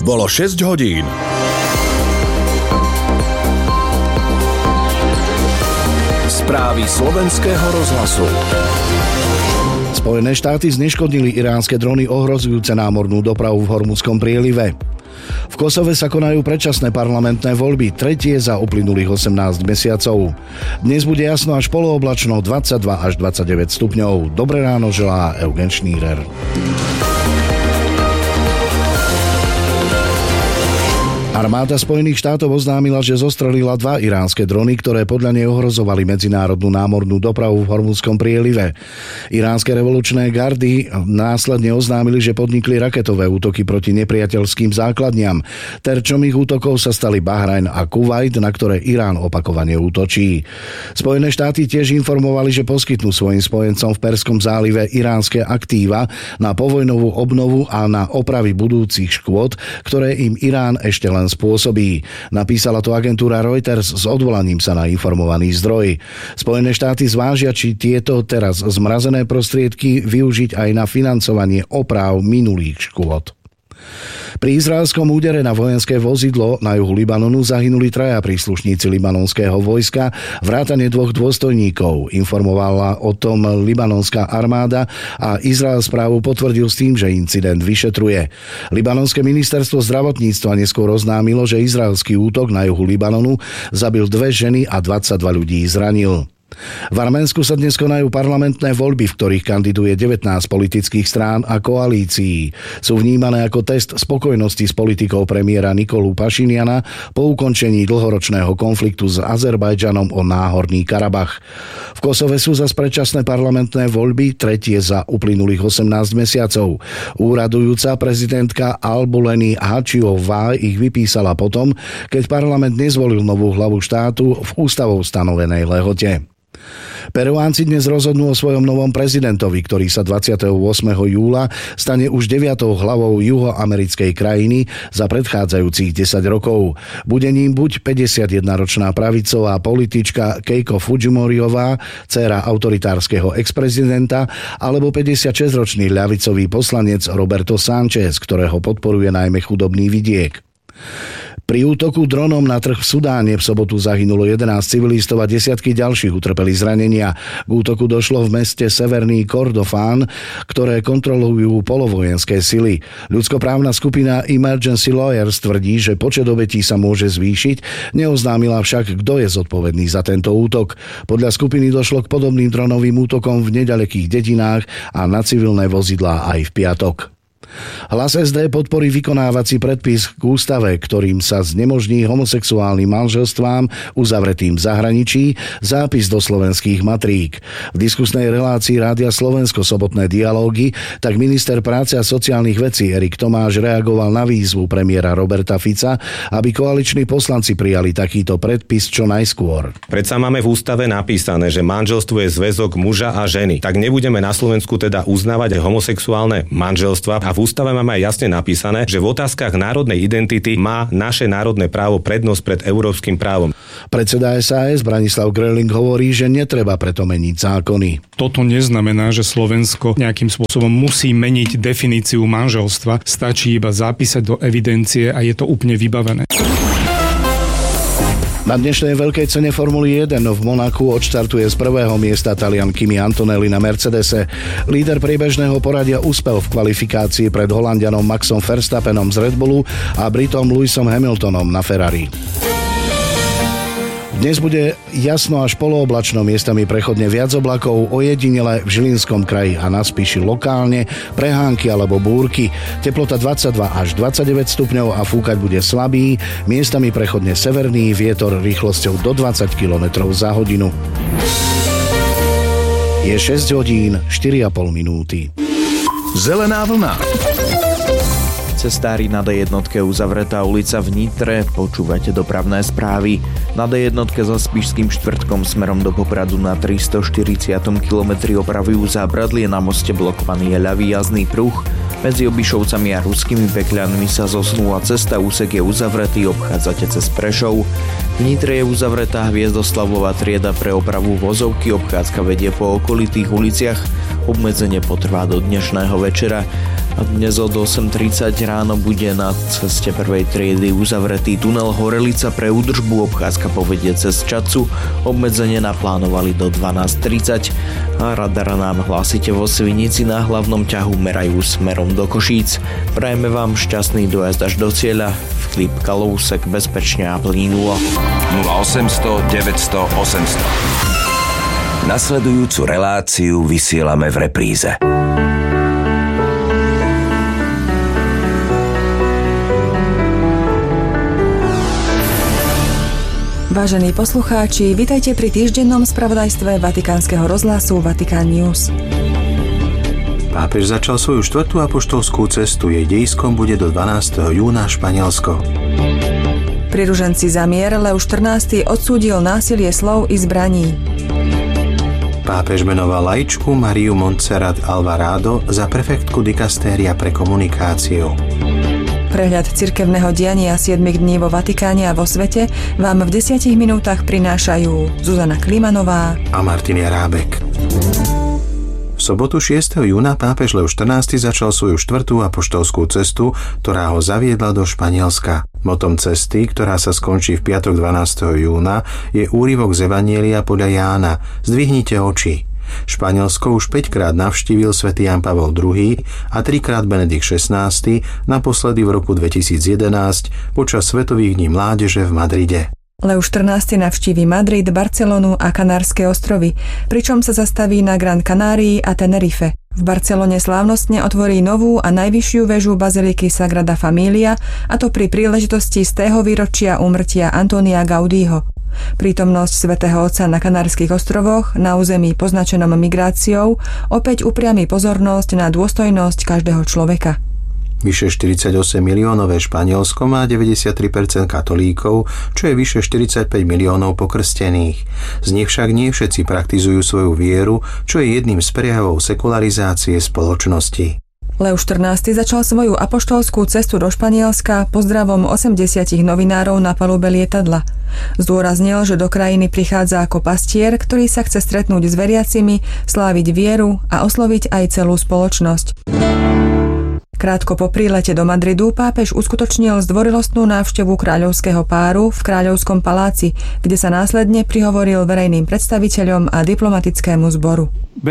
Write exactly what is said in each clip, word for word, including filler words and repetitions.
Bolo šesť hodín. Správy slovenského rozhlasu. Spojené štáty zneškodnili iránske drony ohrozujúce námornú dopravu v Hormudskom prielive. V Kosove sa konajú predčasné parlamentné voľby, tretie za uplynulých osemnásť mesiacov. Dnes bude jasno až polooblačno, dvadsaťdva až dvadsaťdeväť stupňov. Dobré ráno želá Eugen Šnírer. Armáda Spojených štátov oznámila, že zostrelila dva iránske drony, ktoré podľa nej ohrozovali medzinárodnú námornú dopravu v Hormudskom prielive. Iránske revolučné gardy následne oznámili, že podnikli raketové útoky proti nepriateľským základniam. Terčom ich útokov sa stali Bahrajn a Kuvajt, na ktoré Irán opakovane útočí. Spojené štáty tiež informovali, že poskytnú svojim spojencom v Perskom zálive iránske aktíva na povojnovú obnovu a na opravy budúcich škôd, ktoré im Irán ešte len spôsobí. Napísala to agentúra Reuters s odvolaním sa na informovaný zdroj. Spojené štáty zvážia, či tieto teraz zmrazené prostriedky využiť aj na financovanie opráv minulých škôd. Pri izraelskom údere na vojenské vozidlo na juhu Libanonu zahynuli traja príslušníci libanonského vojska, vrátane dvoch dôstojníkov. Informovala o tom libanonská armáda a Izrael správu potvrdil s tým, že incident vyšetruje. Libanonské ministerstvo zdravotníctva neskôr oznámilo, že izraelský útok na juhu Libanonu zabil dve ženy a dvadsaťdva ľudí zranil. V Arménsku sa dnes konajú parlamentné voľby, v ktorých kandiduje devätnásť politických strán a koalícií. Sú vnímané ako test spokojnosti s politikou premiéra Nikolu Pašiniana po ukončení dlhoročného konfliktu s Azerbajdžanom o Náhorný Karabach. V Kosove sú zas predčasné parlamentné voľby, tretie za uplynulých osemnásť mesiacov. Úradujúca prezidentka Albuleny Hačiová ich vypísala potom, keď parlament nezvolil novú hlavu štátu v ústavou stanovenej lehote. Peruánci dnes rozhodnú o svojom novom prezidentovi, ktorý sa dvadsiateho ôsmeho júla stane už deviatou hlavou juhoamerickej krajiny za predchádzajúcich desať rokov. Bude ním buď päťdesiatjedenročná pravicová politička Keiko Fujimoriová, dcéra autoritárskeho exprezidenta, alebo päťdesiatšesťročný ľavicový poslanec Roberto Sánchez, ktorého podporuje najmä chudobný vidiek. Pri útoku dronom na trh v Sudáne v sobotu zahynulo jedenásť civilistov a desiatky ďalších utrpeli zranenia. K útoku došlo v meste Severný Kordofán, ktoré kontrolujú polovojenské sily. Ľudskoprávna skupina Emergency Lawyers tvrdí, že počet obetí sa môže zvýšiť, neoznámila však, kto je zodpovedný za tento útok. Podľa skupiny došlo k podobným dronovým útokom v neďalekých dedinách a na civilné vozidlá aj v piatok. Hlas es dé podporí vykonávací predpis k ústave, ktorým sa znemožní homosexuálnym manželstvám uzavretým v zahraničí zápis do slovenských matrík. V diskusnej relácii Rádia Slovensko sobotné dialógy tak minister práce a sociálnych vecí Erik Tomáš reagoval na výzvu premiéra Roberta Fica, aby koaliční poslanci prijali takýto predpis čo najskôr. Predsa máme v ústave napísané, že manželstvo je zväzok muža a ženy. Tak nebudeme na Slovensku teda uznávať homosexuálne manželstva. A v ústave máme aj jasne napísané, že v otázkach národnej identity má naše národné právo prednosť pred európskym právom. Predseda es a es Branislav Gröling hovorí, že netreba preto meniť zákony. Toto neznamená, že Slovensko nejakým spôsobom musí meniť definíciu manželstva. Stačí iba zapísať do evidencie a je to úplne vybavené. Na dnešnej veľkej cene Formuly jeden v Monaku odštartuje z prvého miesta Talian Kimi Antonelli na Mercedese. Líder priebežného poradia uspel v kvalifikácii pred Holanďanom Maxom Verstappenom z Red Bullu a Britom Lewisom Hamiltonom na Ferrari. Dnes bude jasno až polooblačno, miestami prechodne viac oblakov, ojedinele v Žilinskom kraji a na Spiši lokálne prehánky alebo búrky. Teplota dvadsaťdva až dvadsaťdeväť stupňov a fúkať bude slabý, miestami prechodne severný vietor rýchlosťou do dvadsať kilometrov za hodinu. Je šesť hodín, štyri a pol minúty. Zelená vlna. Cestári na dé jednotke uzavretá ulica v Nitre, počúvate dopravné správy. Na dé jednotke za Spišským štvrtkom smerom do Popradu na tristoštyridsiatom kilometri opravujú zábradlie, na moste blokovaný je ľavý jazdný pruh. Medzi Obišovcami a Ruskými Pekľanmi sa zosnula cesta, úsek je uzavretý, obchádzate cez Prešov. V Nitre je uzavretá Hviezdoslavová trieda pre opravu vozovky, obchádzka vedie po okolitých uliciach, obmedzenie potrvá do dnešného večera. A dnes od osem tridsať ráno bude na ceste prvej triedy uzavretý tunel Horelica pre údržbu, obchádzka povedie cez Čadcu, obmedzenie naplánovali do dvanásť tridsať a radar nám hlásite vo Svinici na hlavnom ťahu merajú smerom do Košíc. Prajeme vám šťastný dojazd až do cieľa. Filip Kalousek, bezpečne a plynulo. nula osemsto deväťsto osemsto. Nasledujúcu reláciu vysielame v repríze. Vážení poslucháči, vitajte pri týždennom spravodajstve Vatikánskeho rozhlasu Vatikán News. Pápež začal svoju štvrtú apoštolskú cestu. Jej dejiskom bude do dvanásteho júna Španielsko. Pri ruženci za mier Leus štrnásty odsúdil násilie slov i zbraní. Pápež menoval laičku Mariu Montserrat Alvarado za prefektku dikastéria pre komunikáciu. Prehľad cirkevného diania siedmich dní vo Vatikáne a vo svete vám v desiatich minútach prinášajú Zuzana Klimanová a Martin Jarábek. V sobotu šiesteho júna pápež Leus štrnásty začal svoju štvrtú apoštolskú cestu, ktorá ho zaviedla do Španielska. Motom cesty, ktorá sa skončí v piatok dvanásteho júna, je úryvok z Evanjelia podľa Jána. Zdvihnite oči. Španielsko už päťkrát navštívil svätý Ján Pavol druhý a trikrát Benedikt šestnásty, naposledy v roku dvetisícjedenásť počas Svetových dní mládeže v Madride. Leus štrnásty navštíví Madrid, Barcelonu a Kanárske ostrovy, pričom sa zastaví na Gran Canárii a Tenerife. V Barcelone slávnostne otvorí novú a najvyššiu väžu baziliky Sagrada Familia, a to pri príležitosti stého výročia úmrtia Antonia Gaudího. Prítomnosť svätého Otca na Kanárskych ostrovoch, na území poznačenom migráciou, opäť upriami pozornosť na dôstojnosť každého človeka. Vyše štyridsaťosem miliónové Španielsko má deväťdesiattri percent katolíkov, čo je vyše štyridsaťpäť miliónov pokrstených. Z nich však nie všetci praktizujú svoju vieru, čo je jedným z prejavov sekularizácie spoločnosti. Leus štrnásty začal svoju apoštolskú cestu do Španielska pozdravom osemdesiatich novinárov na palube lietadla. Zdôraznil, že do krajiny prichádza ako pastier, ktorý sa chce stretnúť s veriacimi, sláviť vieru a osloviť aj celú spoločnosť. Krátko po prílete do Madridu pápež uskutočnil zdvorilostnú návštevu kráľovského páru v Kráľovskom paláci, kde sa následne prihovoril verejným predstaviteľom a diplomatickému zboru.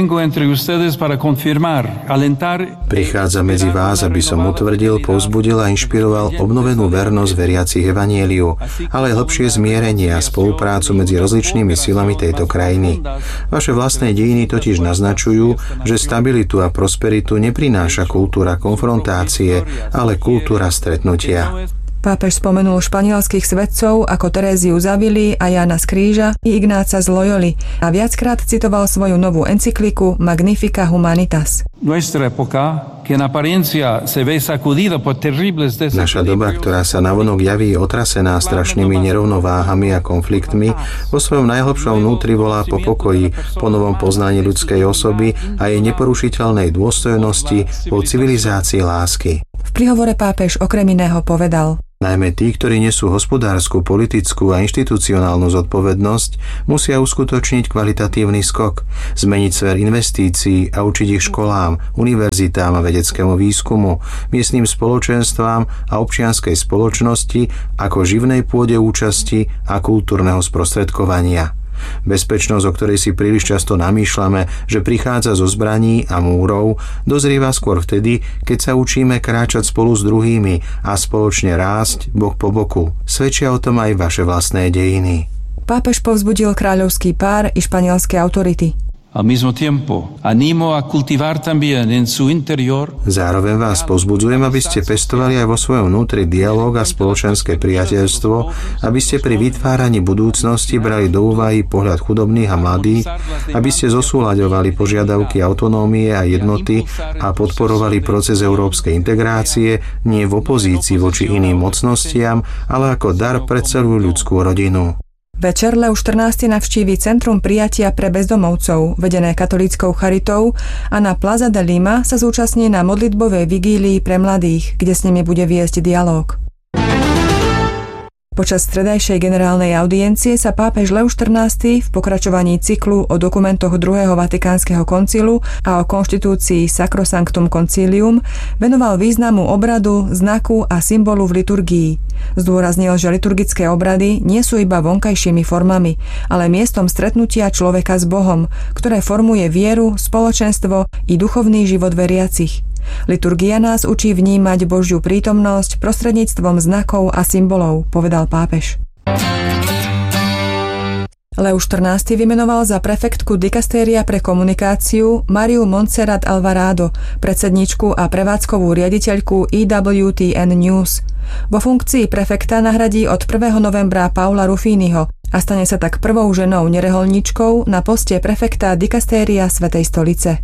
Prichádza medzi vás, aby som utvrdil, povzbudil a inšpiroval obnovenú vernosť veriacich evanjeliu, ale hlbšie zmierenie a spoluprácu medzi rozličnými silami tejto krajiny. Vaše vlastné dejiny totiž naznačujú, že stabilitu a prosperitu neprináša kultúra konfrontácie, ale kultúra stretnutia. Pápež spomenul španielských svetcov ako Teréziu z Avily a Jána z Kríža i Ignáca z Loyoli a viackrát citoval svoju novú encykliku Magnifica Humanitas. Naša doba, ktorá sa navonok javí otrasená strašnými nerovnováhami a konfliktmi, vo svojom najhlbšom vnútri volá po pokoji, po novom poznaní ľudskej osoby a jej neporušiteľnej dôstojnosti, po civilizácii lásky. V prihovore pápež okrem iného povedal: Najmä tí, ktorí nesú hospodársku, politickú a inštitucionálnu zodpovednosť, musia uskutočniť kvalitatívny skok, zmeniť sfér investícií a učiť ich školám, univerzitám a vedeckému výskumu, miestnym spoločenstvám a občianskej spoločnosti ako živnej pôde účasti a kultúrneho sprostredkovania. Bezpečnosť, o ktorej si príliš často namýšľame, že prichádza zo zbraní a múrov, dozrieva skôr vtedy, keď sa učíme kráčať spolu s druhými a spoločne rásť bok po boku. Svedčia o tom aj vaše vlastné dejiny. Pápež povzbudil kráľovský pár i španielské autority. Zároveň vás povzbudzujem, aby ste pestovali aj vo svojom vnútri dialóg a spoločenské priateľstvo, aby ste pri vytváraní budúcnosti brali do úvahy pohľad chudobných a mladých, aby ste zosúľaďovali požiadavky autonómie a jednoty a podporovali proces európskej integrácie nie v opozícii voči iným mocnostiam, ale ako dar pre celú ľudskú rodinu. Večer Leus štrnásty navštíví Centrum prijatia pre bezdomovcov, vedené katolíckou charitou, a na Plaza de Lima sa zúčastní na modlitbovej vigílii pre mladých, kde s nimi bude viesť dialóg. Počas stredajšej generálnej audiencie sa pápež Lev štrnásty v pokračovaní cyklu o dokumentoch druhého Vatikánskeho koncilu a o konštitúcii Sacrosanctum Concilium venoval významu obradu, znaku a symbolu v liturgii. Zdôraznil, že liturgické obrady nie sú iba vonkajšími formami, ale miestom stretnutia človeka s Bohom, ktoré formuje vieru, spoločenstvo i duchovný život veriacich. Liturgia nás učí vnímať Božiu prítomnosť prostredníctvom znakov a symbolov, povedal pápež. Lev štrnásty vymenoval za prefektku dikastéria pre komunikáciu Mariu Montserrat Alvarado, predsedničku a prevádzkovú riaditeľku E W T N News. Vo funkcii prefekta nahradí od prvého novembra Paula Ruffiniho a stane sa tak prvou ženou nereholníčkou na poste prefekta dikastéria Svätej stolice.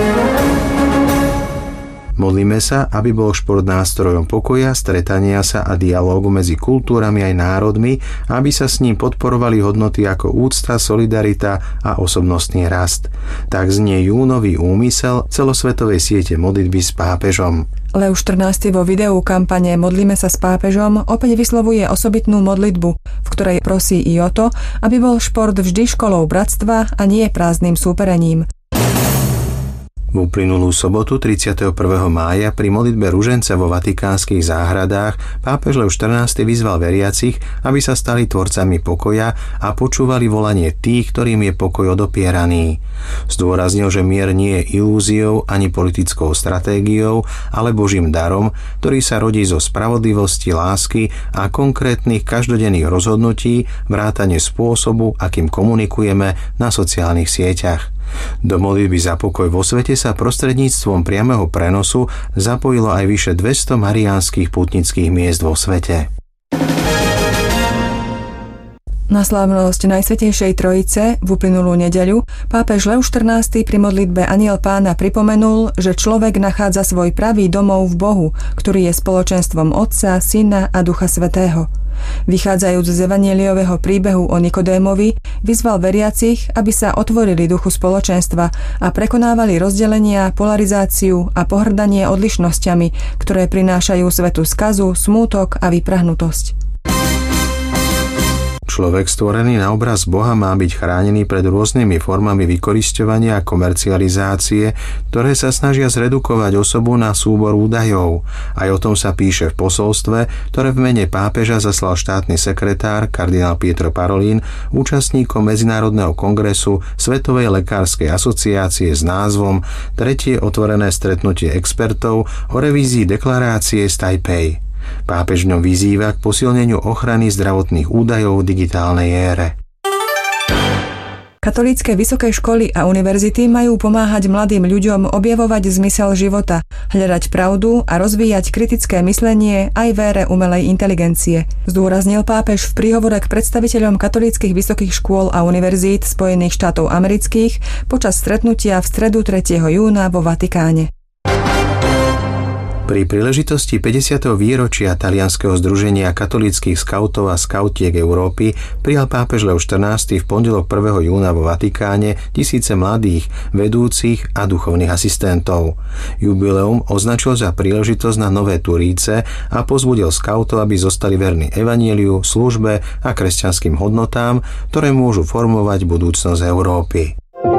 Modlíme sa, aby bol šport nástrojom pokoja, stretania sa a dialógu medzi kultúrami aj národmi, aby sa s ním podporovali hodnoty ako úcta, solidarita a osobnostný rast. Tak znie júnový úmysel celosvetovej siete modlitby s pápežom. Lev štrnásty vo videu kampane Modlíme sa s pápežom opäť vyslovuje osobitnú modlitbu, v ktorej prosí i o to, aby bol šport vždy školou bratstva a nie prázdnym súperením. V uplynulú sobotu tridsiateho prvého mája pri modlitbe ruženca vo vatikánskych záhradách pápež Lev štrnásty vyzval veriacich, aby sa stali tvorcami pokoja a počúvali volanie tých, ktorým je pokoj odopieraný. Zdôraznil, že mier nie je ilúziou ani politickou stratégiou, ale Božím darom, ktorý sa rodí zo spravodlivosti, lásky a konkrétnych každodenných rozhodnutí, vrátane spôsobu, akým komunikujeme na sociálnych sieťach. Do modlitby za pokoj vo svete sa prostredníctvom priameho prenosu zapojilo aj vyše dvesto mariánskych pútnických miest vo svete. Na slávnosť Najsvätejšej Trojice v uplynulú nedeľu pápež Lev štrnásty pri modlitbe Anjel Pána pripomenul, že človek nachádza svoj pravý domov v Bohu, ktorý je spoločenstvom Otca, Syna a Ducha Svätého. Vychádzajúc z evanjeliového príbehu o Nikodémovi, vyzval veriacich, aby sa otvorili duchu spoločenstva a prekonávali rozdelenia, polarizáciu a pohrdanie odlišnosťami, ktoré prinášajú svetu skazu, smútok a vyprahnutosť. Človek stvorený na obraz Boha má byť chránený pred rôznymi formami vykorisťovania a komercializácie, ktoré sa snažia zredukovať osobu na súbor údajov. Aj o tom sa píše v posolstve, ktoré v mene pápeža zaslal štátny sekretár kardinál Pietro Parolin účastníkom Medzinárodného kongresu Svetovej lekárskej asociácie s názvom Tretie otvorené stretnutie expertov o revízii deklarácie z Tajpej. Pápež v ňom vyzýva k posilneniu ochrany zdravotných údajov v digitálnej ére. Katolícke vysoké školy a univerzity majú pomáhať mladým ľuďom objavovať zmysel života, hľadať pravdu a rozvíjať kritické myslenie aj v ére umelej inteligencie. Zdôraznil pápež v príhovore k predstaviteľom katolíckych vysokých škôl a univerzít Spojených štátov amerických počas stretnutia v stredu tretieho júna vo Vatikáne. Pri príležitosti päťdesiateho výročia Talianskeho združenia katolíckych skautov a skautiek Európy prijal pápež Lev štrnásty v pondelok prvého júna vo Vatikáne tisíce mladých, vedúcich a duchovných asistentov. Jubileum označil za príležitosť na nové turíce a pozbudil skautov, aby zostali verní evanjeliu, službe a kresťanským hodnotám, ktoré môžu formovať budúcnosť Európy.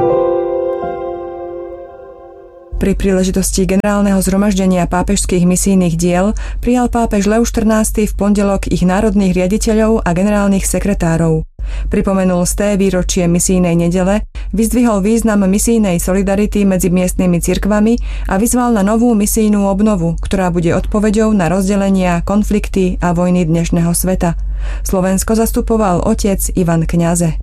Pri príležitosti generálneho zhromaždenia pápežských misijných diel prijal pápež Lev štrnásty v pondelok ich národných riaditeľov a generálnych sekretárov. Pripomenul sté výročie misijnej nedele, vyzdvihol význam misijnej solidarity medzi miestnymi cirkvami a vyzval na novú misijnú obnovu, ktorá bude odpoveďou na rozdelenia, konflikty a vojny dnešného sveta. Slovensko zastupoval otec Ivan Kňaze.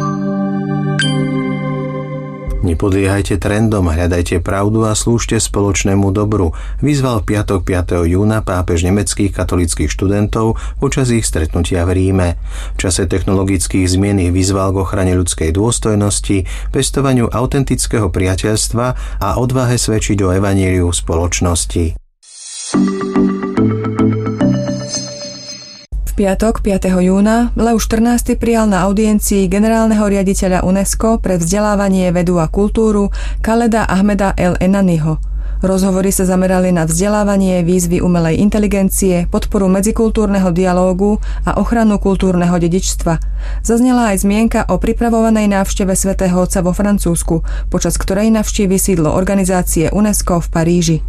Nepodliehajte trendom, hľadajte pravdu a slúžte spoločnému dobru, vyzval v piatok piateho júna pápež nemeckých katolíckych študentov počas ich stretnutia v Ríme. V čase technologických zmien ich vyzval k ochrane ľudskej dôstojnosti, pestovaniu autentického priateľstva a odvahe svedčiť o evanjeliu v spoločnosti. V piatok piateho júna Lev štrnásty prijal na audiencii generálneho riaditeľa UNESCO pre vzdelávanie, vedu a kultúru Khaleda Ahmeda El Enaniho. Rozhovory sa zamerali na vzdelávanie, výzvy umelej inteligencie, podporu medzikultúrneho dialógu a ochranu kultúrneho dedičstva. Zaznela aj zmienka o pripravovanej návšteve svätého Otca vo Francúzsku, počas ktorej navštívi sídlo organizácie UNESCO v Paríži.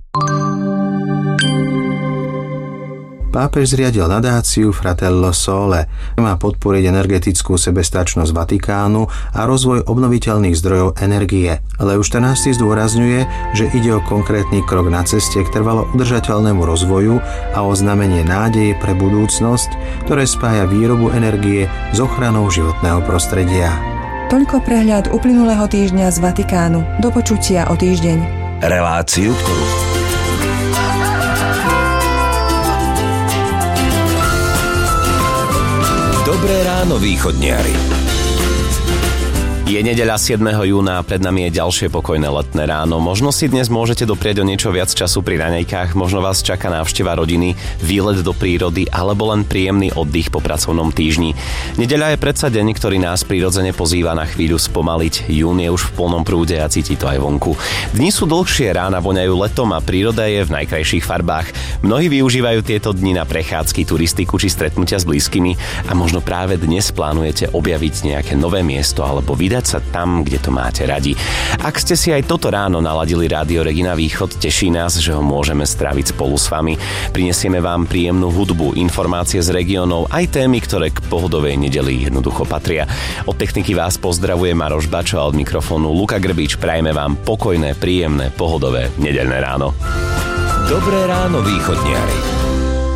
Pápež zriadil nadáciu Fratello Sole. Má podporiť energetickú sebestačnosť Vatikánu a rozvoj obnoviteľných zdrojov energie. Leo štrnásty zdôrazňuje, že ide o konkrétny krok na ceste k trvalo udržateľnému rozvoju a o znamenie nádeje pre budúcnosť, ktoré spája výrobu energie s ochranou životného prostredia. Toľko prehľad uplynulého týždňa z Vatikánu. Do počutia o týždeň. Reláciu, ktorú Dobré ráno, východniari. Je nedeľa siedmeho júna a pred nami je ďalšie pokojné letné ráno. Možno si dnes môžete doprieť o niečo viac času pri raňajkách, možno vás čaká návšteva rodiny, výlet do prírody alebo len príjemný oddych po pracovnom týždni. Nedeľa je predsa deň, ktorý nás prirodzene pozýva na chvíľu spomaliť. Jún je už v plnom prúde a cíti to aj vonku. Dni sú dlhšie, rána voňajú letom a príroda je v najkrajších farbách. Mnohí využívajú tieto dni na prechádzky, turistiku či stretnutia s blízkymi a možno práve dnes plánujete objaviť nejaké nové miesto alebo vydať sa tam, kde to máte radi. Ak ste si aj toto ráno naladili Rádio Regina Východ, teší nás, že ho môžeme stráviť spolu s vami. Prinesieme vám príjemnú hudbu, informácie z regiónov, aj témy, ktoré k pohodovej nedeli jednoducho patria. Od techniky vás pozdravuje Maroš Bačo a od mikrofónu Luka Grbič. Prajme vám pokojné, príjemné, pohodové nedeľné ráno. Dobré ráno, východniari.